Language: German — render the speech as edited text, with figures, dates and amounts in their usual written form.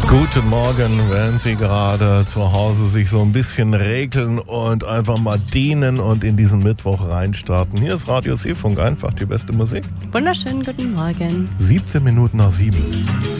Guten Morgen, wenn Sie gerade zu Hause sich so ein bisschen regeln und einfach mal dehnen und in diesen Mittwoch reinstarten. Hier ist Radio Seefunk, einfach die beste Musik. Wunderschönen guten Morgen. 17 Minuten nach 7.